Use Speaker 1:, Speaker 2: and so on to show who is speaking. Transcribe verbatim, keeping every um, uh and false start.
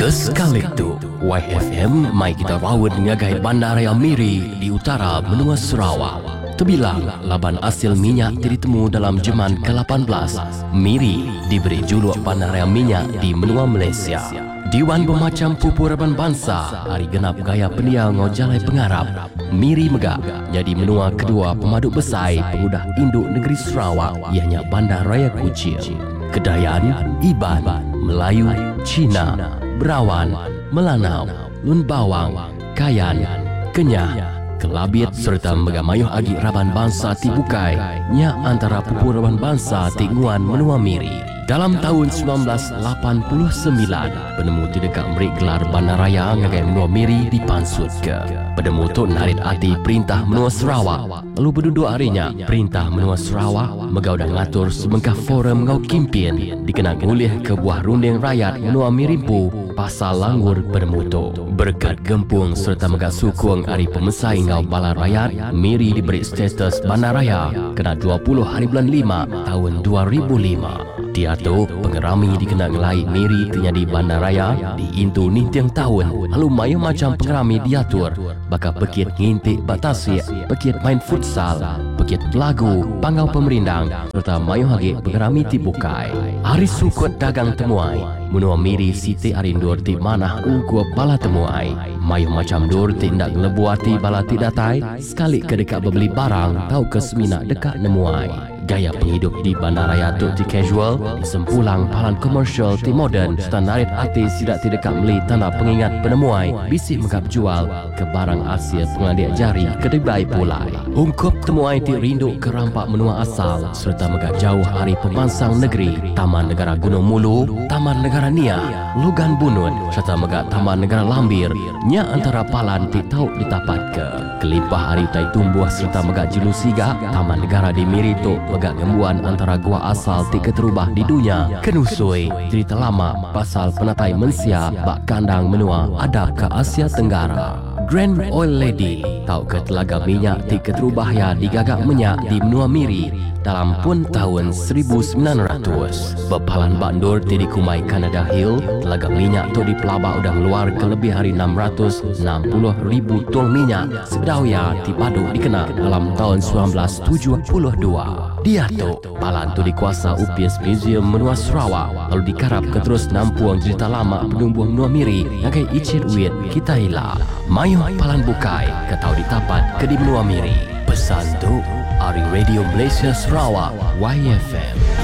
Speaker 1: Sesekali tu Y F M mai kita rawat ngagai Bandaraya Miri di utara benua Sarawak. Terbilang laban hasil minyak ditemu dalam zaman ke lapan belas. Miri diberi juluk Bandaraya Minyak di benua Malaysia. Diwan bermacam pupuraban bangsa hari genap gaya pendia ngojalai pengarap. Miri megak jadi menua kedua pemaduk besar pengudah induk negeri Sarawak ianya Bandaraya Kuching. Kedayan, Iban, Melayu, Cina, Berawan, Melanau, Lun Bawang, Kayan, Kenyah, Kelabit serta megamayuh agi raban bangsa ti Bukai nya antara pupuraban bangsa ti Nguan menua Miri. Dalam tahun sembilan belas lapan puluh sembilan, penemu ti dekat merik gelar Bandaraya ngagai menua Miri dipansut ke. Penemu tu narit hati perintah menua Sarawak. Lalu berduduk harinya, perintah menua Sarawak megau dah ngatur semengkah forum ngau kimpin dikenal ngulih ke buah runding rakyat menua Mirimpu pasal langgur penemu tu. Berkat gempung serta megak sukung hari pemesai ngau bala rakyat, Miri diberi status Bandaraya kena dua puluh hari bulan lima tahun dua ribu lima. Dia tu pengerami dikenal ngelai Miri terjadi Bandaraya di Intu nintiang tahun. Lalu mayu macam pengerami diatur bakal pekit ngintik batasik, pekit main futsal, pekit lagu, pangau pemerindang serta mayu hagi pengerami ti Bukai. Hari sukut dagang temuai menua Miri siti arindur ti manah ungkup bala temuai. Mayu macam dur tindak ngelebuati bala ti datai sekali ke dekat bebeli barang tau ke semina dekat nemuai. Gaya penghidup di Bandaraya tu ti casual, sempulang palan komersial ti modern, standarit hati sidak ti dekat beli tanah pengingat penemuai, bisik mengap jual ke barang hasil pengadik jari kedebai pulai. Ungkup temuai ti rindu ke rampak menua asal, serta megak jauh hari pemansang negeri, Taman Negara Gunung Mulu, Taman Negara Nia, Lugan Bunut, serta megak Taman Negara Lambir, nya antara palan ti tau ditapat ke. Kelimpah hari tai tumbuh serta megak Jilusiga, Taman Negara di Miri tu megak gembuan antara gua asal ti keterubah di dunia. Kenusui cerita lama pasal penatai mensia bak kandang menua ada ke Asia Tenggara. Grand Oil Lady tau ke telaga minyak ti keterubah ya digagak minyak di menua Miri dalam pun tahun seribu sembilan ratus. Bepalan bandur ti dikumai Canada Hill, telaga minyak tu di pelabak udah meluar ke lebih hari enam ratus enam puluh ribu tong minyak sedauya ti padu dikenal dalam tahun sembilan belas tujuh puluh dua. Dia tu palan tu dikuasa U P S Museum menua Sarawak, lalu dikarap ke terus nampuang cerita lama penumbuh menua Miri ngagai icit wit kita hilang. Mayu palan Bukai ketau ditapat ke di menua Miri. Pesan tu Ari Radio Malaysia Sarawak Y F M.